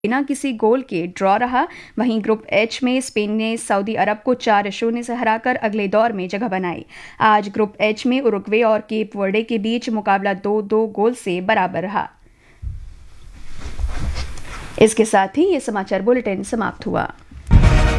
बिना किसी गोल के ड्रॉ रहा। वहीं ग्रुप एच में स्पेन ने सऊदी अरब को 4-0 से हराकर अगले दौर में जगह बनाई। आज ग्रुप एच में उरुग्वे और केप वर्डे के बीच मुकाबला 2-2 गोल से बराबर रहा। इसके साथ ही ये समाचार बुलेटिन समाप्त हुआ।